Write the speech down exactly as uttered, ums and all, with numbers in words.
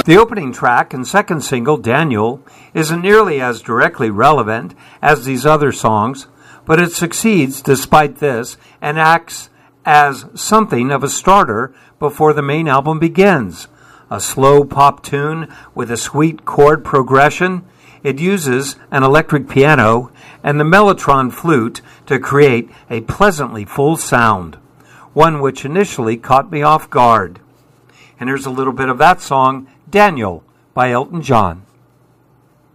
The opening track and second single, Daniel, isn't nearly as directly relevant as these other songs, but it succeeds despite this and acts as something of a starter before the main album begins. A slow pop tune with a sweet chord progression. It uses an electric piano and the Mellotron flute to create a pleasantly full sound, one which initially caught me off guard. And here's a little bit of that song, Daniel, by Elton John.